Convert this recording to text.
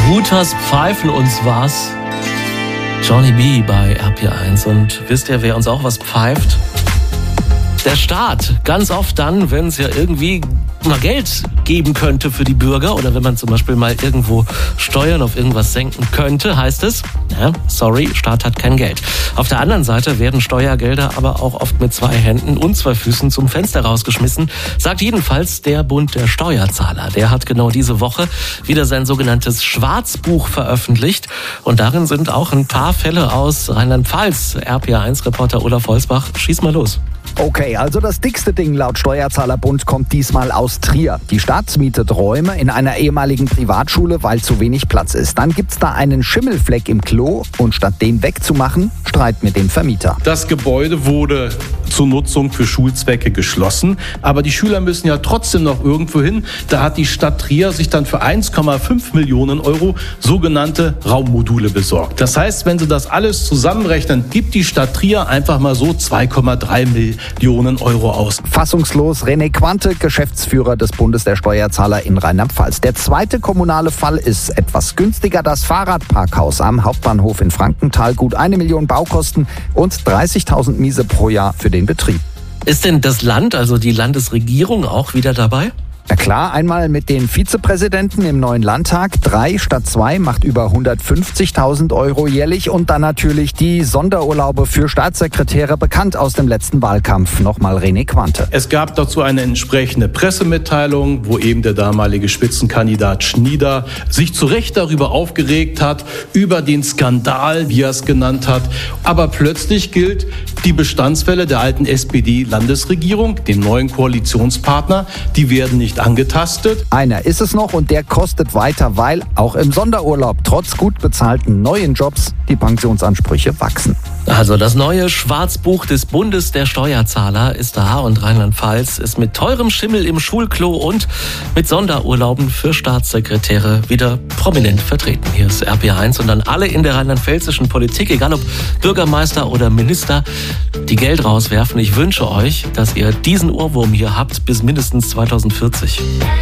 Hooters pfeifen uns was. Johnny B. bei RP1. Und wisst ihr, wer uns auch was pfeift? Der Staat. Ganz oft dann, wenn es ja irgendwie mal Geld geben könnte für die Bürger oder wenn man zum Beispiel mal irgendwo Steuern auf irgendwas senken könnte, heißt es, sorry, Staat hat kein Geld. Auf der anderen Seite werden Steuergelder aber auch oft mit 2 Händen und 2 Füßen zum Fenster rausgeschmissen, sagt jedenfalls der Bund der Steuerzahler. Der hat genau diese Woche wieder sein sogenanntes Schwarzbuch veröffentlicht und darin sind auch ein paar Fälle aus Rheinland-Pfalz. RPA1-Reporter Olaf Holzbach, schieß mal los. Okay, also das dickste Ding laut Steuerzahlerbund kommt diesmal aus Trier. Die Stadt mietet Räume in einer ehemaligen Privatschule, weil zu wenig Platz ist. Dann gibt's da einen Schimmelfleck im Klo und statt den wegzumachen, Streit mit dem Vermieter. Das Gebäude wurde zur Nutzung für Schulzwecke geschlossen, aber die Schüler müssen ja trotzdem noch irgendwo hin. Da hat die Stadt Trier sich dann für 1,5 Millionen Euro sogenannte Raummodule besorgt. Das heißt, wenn Sie das alles zusammenrechnen, gibt die Stadt Trier einfach mal so 2,3 Millionen Euro aus. Fassungslos René Quante, Geschäftsführer des Bundes der Steuerzahler in Rheinland-Pfalz. Der zweite kommunale Fall ist etwas günstiger. Das Fahrradparkhaus am Hauptbahnhof in Frankenthal. Gut 1 Million Baukosten und 30.000 Miese pro Jahr für den Betrieb. Ist denn das Land, also die Landesregierung, auch wieder dabei? Na klar, einmal mit den Vizepräsidenten im neuen Landtag. 3 statt 2 macht über 150.000 Euro jährlich. Und dann natürlich die Sonderurlaube für Staatssekretäre, bekannt aus dem letzten Wahlkampf. Nochmal René Quante. Es gab dazu eine entsprechende Pressemitteilung, wo eben der damalige Spitzenkandidat Schnieder sich zu Recht darüber aufgeregt hat, über den Skandal, wie er es genannt hat. Aber plötzlich gilt, die Bestandsfälle der alten SPD-Landesregierung, dem neuen Koalitionspartner, die werden nicht angetastet. Einer ist es noch und der kostet weiter, weil auch im Sonderurlaub trotz gut bezahlten neuen Jobs die Pensionsansprüche wachsen. Also das neue Schwarzbuch des Bundes der Steuerzahler ist da und Rheinland-Pfalz ist mit teurem Schimmel im Schulklo und mit Sonderurlauben für Staatssekretäre wieder prominent vertreten. Hier ist RPA1 und dann alle in der rheinland-pfälzischen Politik, egal ob Bürgermeister oder Minister, die Geld rauswerfen. Ich wünsche euch, dass ihr diesen Ohrwurm hier habt bis mindestens 2040.